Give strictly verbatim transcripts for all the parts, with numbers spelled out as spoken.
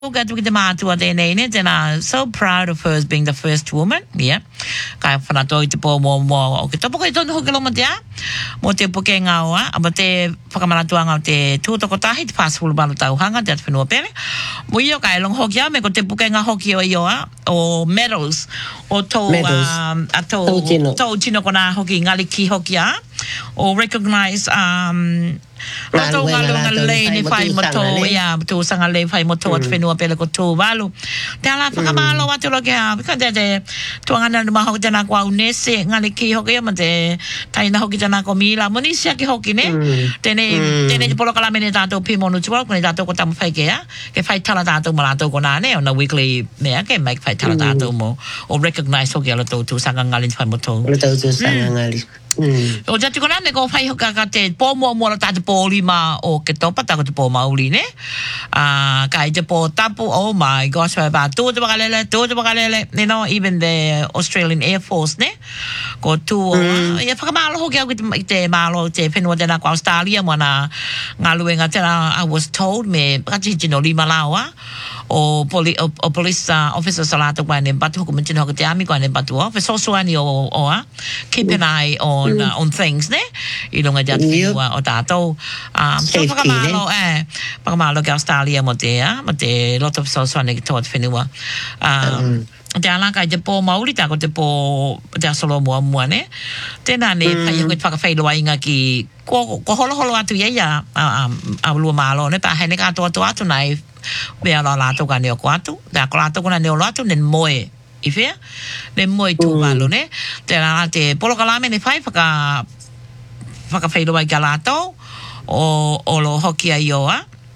got with the matua de nene, and I'm so proud of her as being the first woman. Yeah. Kaya whanatoi te pō mō mō o ke topo koe tonu hoki loma te a. Mō te puke ngaua, ama te whakamanatua ngau te tūtokotahi, te whāsifulu malu tauhanga, te atu whenua pere. Mo iyo kai long hoki a, me ko te puke ngā hoki o ioa, o medals, o tō, um, a tō, tō tino kona hoki, ngali ki hoki a, o recognize, um, Tato ngalo ngalei ni fai moto ya tu sanga le fai moto at fenua pele ko tu walu. Te ala whakamalo watu lo ke ha because te tuangana ma hoki tana kwa unese ngali ki hoki ma te taina hoki tana ko mila moni sia ki hoki ne. Tene tene te polo kala mene tato pi monu tuwa ko ne tato ko tamu fai ke ya ke fai tala tato ma tato ko na ne on a weekly me ke make fai tala tato mo o recognize hoki ala to tu sanga ngali fai moto. Lo to tu sanga ngali. O jati ko nane ko fai hoka ka te pō mua mua ta te pō lima o ke topa ta ko te pō mauri ne. Uh, kai te pō tapu, oh my gosh, about tū te wakalele, tū te wakalele, you know, even the Australian Air Force ne. Ko tū o, ia whakamalo hoki au ki te malo te whenua tēnā ko Australia mana ngā luenga tēnā I was told me, kati tino lima laua, o, poli, o, o police uh, officer sa lato kwa ne batu huku mtino hoki te ami kwa ne batu o, fe sosuani o, o a, keep an eye on, uh, on things ne, i lunga jat whenua o tātou. Um, so whakamalo, eh, whakamalo ki Australia mo te, ah, mo te lot of sosuani ki tōt whenua. Um, te ala kai te pō mauri tā ko te pō te asolo mua mua ne. Tēnā ne, mm. pai hoi te whakawhailua inga ki ko, ko holo holo atu ia ia a, a, a lua mālo ne, pa hene kātou atu atu nai mea la lātou ka neo ko atu. Tā ko lātou kuna neo lātou nen moe i whea. Nen moe tū mālo ne. Tēnā te polo kalame ne whai whaka whakawhailua i ka lātou o, o lo hoki a ioa.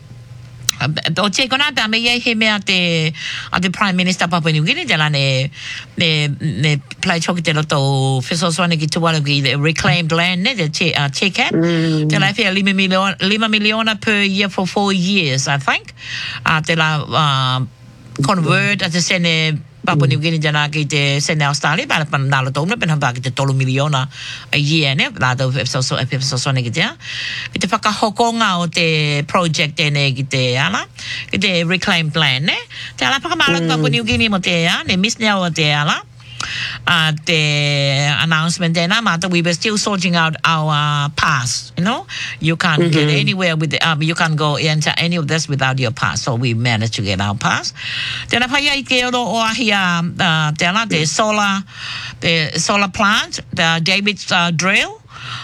O te kona ta me ye he me ate ate Prime Minister Papua New Guinea de la ne ne ne play choki te loto fiso sone ki tuwa ki reclaimed land ne de che uh, che cap de la fe lima million lima milliona per year for four years I think uh, de la uh, convert at the sene Papua New Guinea jana ki te sene Australia para pan nalo to na penha ki te tolu miliona a year ne la do so so so so ne ki te ki te whakahokonga o te project ene ki te ala ki te reclaimed land ne te ala whakamala mm. Papua New Guinea mo te a ne miss nea o te ala uh, the announcement then uh, we were still sorting out our uh, pass, you know. You can't mm-hmm. get anywhere with the, um, you can't go enter any of this without your pass. So we managed to get our pass. Then I pay ke o ahia uh tela the solar the solar plant, the David's uh, drill,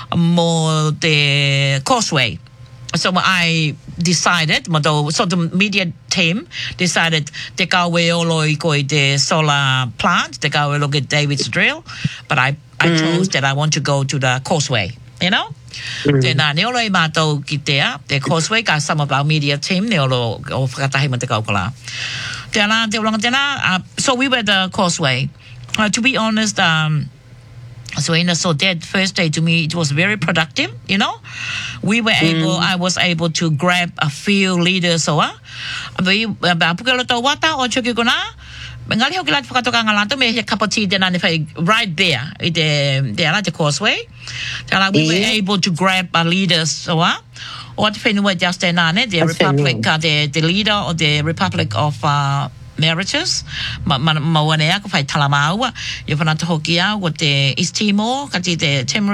more the causeway. So I decided, so the media team decided te kawe olo i koe the solar plant, te kawe look at David's drill, but I, I mm. chose that I want to go to the causeway, you know? Mm. Then uh, ne olo i mātou ki tea, the causeway, ka some of our media team, ne olo o whakatahi ma te kaukala. Tēnā, te ulanga tēnā, uh, so we were at the causeway. Uh, to be honest, um, so in a so that first day to me it was very productive, you know. We were able, mm. I was able to grab a few leaders so ah, we ba pukelo to wata o choki kona. Ngali hoki la whakatoka ngalato me he cup of tea then right there, it there at the causeway. So like, we yeah. were able to grab a leaders so ah. What whenua just then the Republic, uh, the the leader of the Republic of uh, Mauritius, ma ma mawane ako fai talamaua. Yo fana to hoki a o te East Timor, kati te Timor,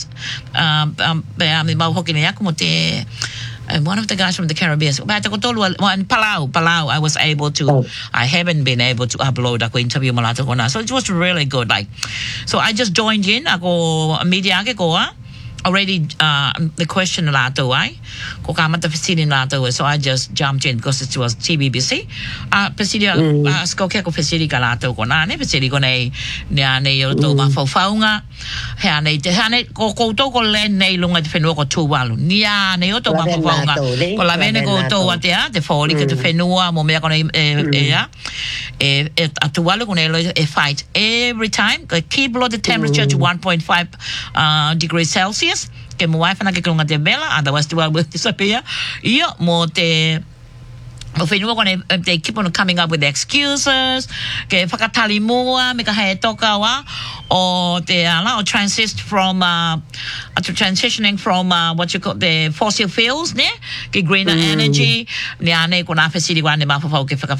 um um me mau hoki ne ako mo te one of the guys from the Caribbean. But one Palau, Palau, I was able to. Oh. I haven't been able to upload ako interview malato ko na. So it was really good. Like, so I just joined in. Ako media ke ko a. Already uh, the question lato ai ko kamata facility lato, so I just jumped in because it was T B B C uh facility uh skoke ko facility lato ko na ne facility ko nei ne ne yo to ma fo faunga he ane te ane ko ko to ko le nei lunga te fenua ko tu walu ni a ne yo to ma fo faunga ko la vene ko to wa te a te foli ke te fenua mo me ko nei e a e atu walu ko nei e fight every time keep below the temperature to one point five uh degrees Celsius. Ke mo wife na ke kunga te bela, otherwise tu will disappear. Iyo mo te they keep on coming up with excuses. Ke whakatali mua, me ka hae toka wa, o te ala, o transist from, uh, to transitioning from, uh, what you call the fossil fuels, ne? Ke greener mm. energy, ne ane ko na whesiri wa ne mawhawhau ke whaka